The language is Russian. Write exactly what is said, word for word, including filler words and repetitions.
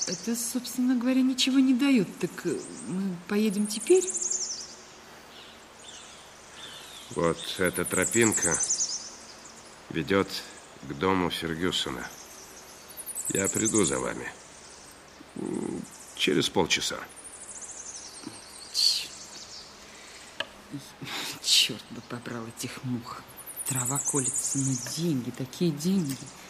Это, собственно говоря, ничего не дает. Так мы поедем теперь? Вот эта тропинка ведет к дому Фергюсона. Я приду за вами. Через полчаса. Черт бы побрал этих мух. Трава колется, но деньги, такие деньги.